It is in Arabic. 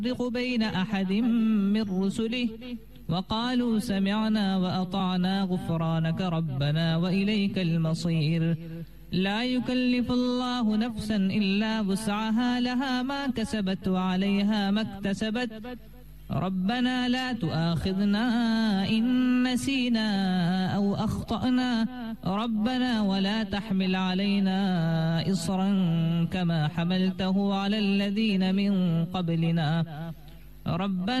نفرق بين أحد من رسله وقالوا سمعنا وأطعنا غفرانك ربنا وإليك المصير لا يكلف الله نفسا إلا وسعها لها ما كسبت وعليها ما اكتسبت ربنا لا تؤاخذنا إن نسينا أو أخطأنا ربنا ولا تحمل علينا إصرا كما حملته على الذين من قبلنا ربنا